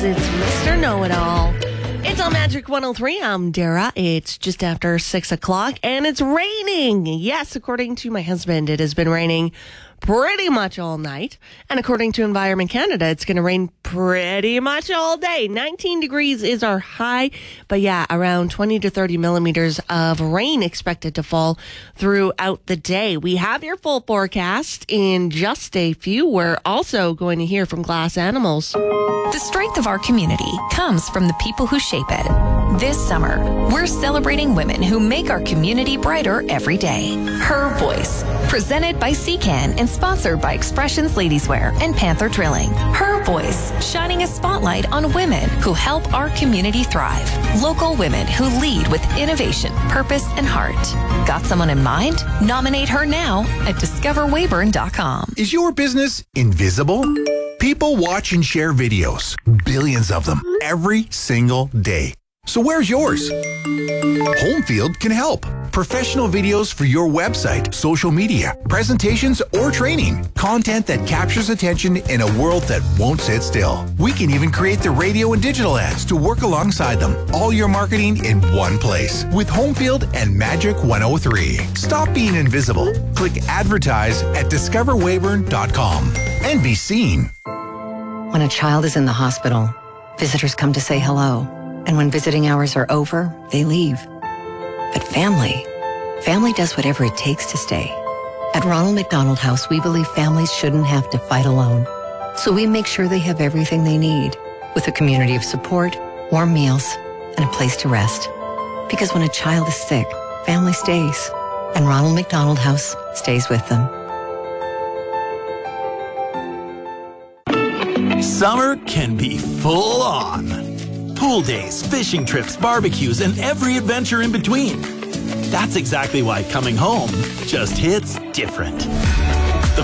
It's Mr. Know-It-All. It's on Magic 103. I'm Dara. It's just after 6 o'clock, and it's raining. Yes, according to my husband, it has been raining pretty much all night. And according to Environment Canada, it's going to rain pretty much all day. 19 degrees is our high. But yeah, around 20 to 30 millimeters of rain expected to fall throughout the day. We have your full forecast in just a few. We're also going to hear from Glass Animals. The strength of our community comes from the people who shape it. This summer, we're celebrating women who make our community brighter every day. Her Voice, presented by CCAN and sponsored by Expressions Ladieswear and Panther Drilling. Her Voice, shining a spotlight on women who help our community thrive. Local women who lead with innovation, purpose, and heart. Got someone in mind? Nominate her now at discoverweyburn.com. Is your business invisible? People watch and share videos, billions of them, every single day. So where's yours? Homefield can help. Professional videos for your website, social media, presentations, or training. Content that captures attention in a world that won't sit still. We can even create the radio and digital ads to work alongside them. All your marketing in one place with Homefield and Magic 103. Stop being invisible. Click advertise at discoverweyburn.com and be seen. When a child is in the hospital, visitors come to say hello. And when visiting hours are over, they leave. But family does whatever it takes to stay. At Ronald McDonald House, we believe families shouldn't have to fight alone. So we make sure they have everything they need, with a community of support, warm meals, and a place to rest. Because when a child is sick, family stays. And Ronald McDonald House stays with them. Summer can be full on. Pool days, fishing trips, barbecues, and every adventure in between. That's exactly why coming home just hits different.